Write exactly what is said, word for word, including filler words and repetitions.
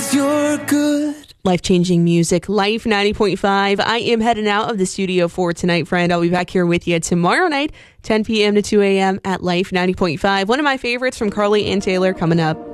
'cause you're good. Life-changing music, Life ninety point five. I am heading out of the studio for tonight, friend. I'll be back here with you tomorrow night, ten p.m. to two a.m. at Life ninety point five. One of my favorites from Carly and Taylor coming up.